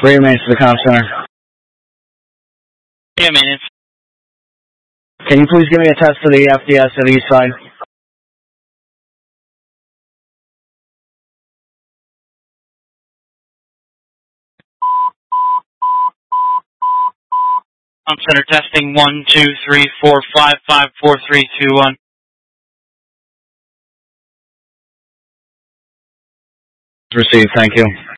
Remains to the comm center. Yeah, maintenance. Can you please give me a test to the FDS at the east side? Comm center testing 1, 2, 3, 4, 5, 5, 4, 3, 2, 1. Received, thank you.